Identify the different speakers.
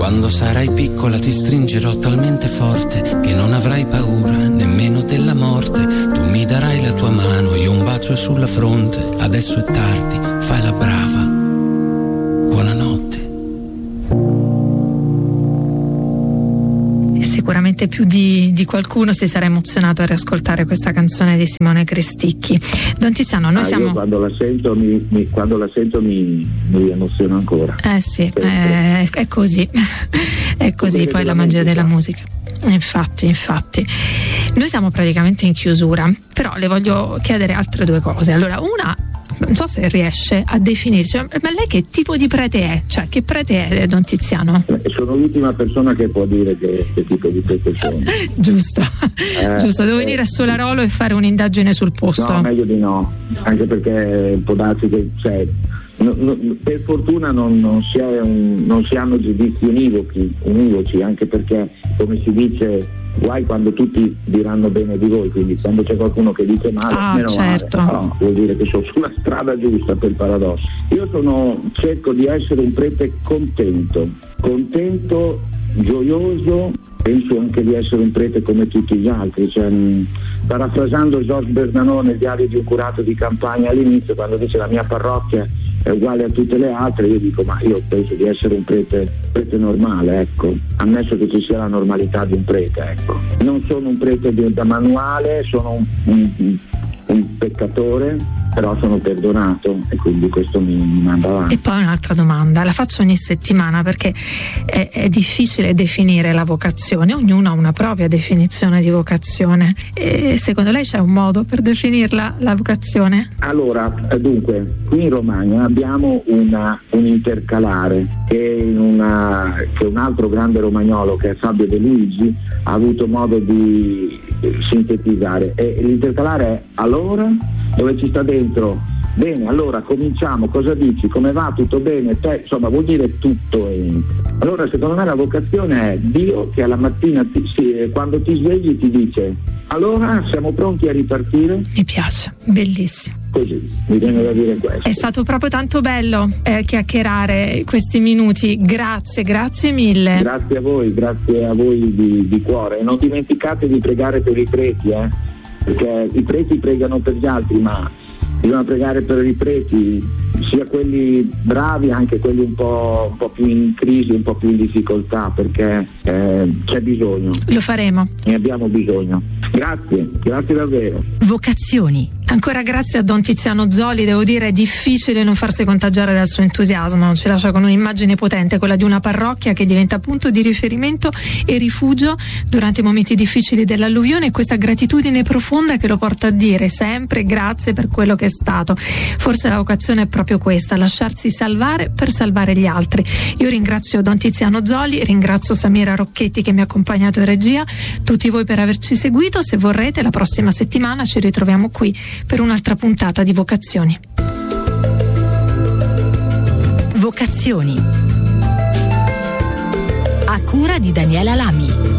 Speaker 1: Quando sarai piccola ti stringerò talmente forte che non avrai paura nemmeno della morte. Tu mi darai la tua mano, io un bacio sulla fronte. Adesso è tardi, fai la brava. Buonanotte.
Speaker 2: Sicuramente più di qualcuno si sarà emozionato a riascoltare questa canzone di Simone Cristicchi. Don Tiziano, noi siamo...
Speaker 3: Io quando la sento mi emoziono ancora.
Speaker 2: Sì, è così. È così poi la magia della musica. Infatti. Noi siamo praticamente in chiusura, però le voglio chiedere altre due cose. Allora, una, non so se riesce a definirci, ma lei che tipo di prete è? Cioè, che prete è, Don Tiziano?
Speaker 3: Sono l'ultima persona che può dire che tipo di prete sono.
Speaker 2: Giusto, devo venire a Solarolo e fare un'indagine sul posto.
Speaker 3: No, meglio di no, anche perché può darsi che per fortuna non si hanno giudizi univoci, anche perché, come si dice, guai quando tutti diranno bene di voi, quindi quando c'è qualcuno che dice male, meno
Speaker 2: certo.
Speaker 3: male, no, vuol dire che sono sulla strada giusta, per paradosso. Io cerco di essere un prete contento, gioioso, penso anche di essere un prete come tutti gli altri, cioè, parafrasando Georges Bernanos nel Diario di un curato di campagna all'inizio, quando dice la mia parrocchia è uguale a tutte le altre, io dico ma io penso di essere un prete normale, ecco, ammesso che ci sia la normalità di un prete, ecco. Non sono un prete da manuale, sono un peccatore, però sono perdonato e quindi questo mi manda avanti.
Speaker 2: E poi un'altra domanda, la faccio ogni settimana perché è difficile definire la vocazione, ognuno ha una propria definizione di vocazione. E secondo lei c'è un modo per definirla, la vocazione?
Speaker 3: Allora, dunque, qui in Romagna abbiamo un intercalare che un altro grande romagnolo, che è Fabio De Luigi, ha avuto modo di sintetizzare, e l'intercalare è allora, dove ci sta dentro, bene, allora cominciamo, cosa dici, come va, tutto bene, insomma vuol dire tutto entra. Allora secondo me la vocazione è Dio che alla mattina quando ti svegli ti dice allora siamo pronti a ripartire.
Speaker 2: Mi piace, bellissimo.
Speaker 3: Così, mi viene da dire questo.
Speaker 2: È stato proprio tanto bello chiacchierare questi minuti, grazie mille.
Speaker 3: Grazie a voi di cuore, e non dimenticate di pregare per i preti, perché i preti pregano per gli altri, ma bisogna pregare per i preti, sia quelli bravi, anche quelli un po' più in crisi, un po' più in difficoltà, perché c'è bisogno.
Speaker 2: Lo faremo.
Speaker 3: Ne abbiamo bisogno. Grazie davvero.
Speaker 2: Vocazioni. Ancora grazie a Don Tiziano Zoli, devo dire è difficile non farsi contagiare dal suo entusiasmo, ci lascia con un'immagine potente, quella di una parrocchia che diventa punto di riferimento e rifugio durante i momenti difficili dell'alluvione, e questa gratitudine profonda che lo porta a dire sempre grazie per quello che è stato. Forse la vocazione è proprio questa, lasciarsi salvare per salvare gli altri. Io ringrazio Don Tiziano Zoli, ringrazio Samira Rocchetti che mi ha accompagnato in regia, tutti voi per averci seguito. Se vorrete, la prossima settimana ci ritroviamo qui per un'altra puntata di Vocazioni.
Speaker 4: Vocazioni, a cura di Daniela Lamy.